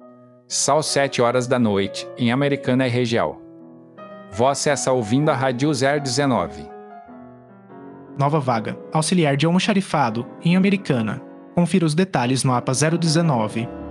Sal 7 horas da noite, em Americana e região. Você está ouvindo a Rádio 019. Nova vaga, auxiliar de almoxarifado, em Americana. Confira os detalhes no APA 019.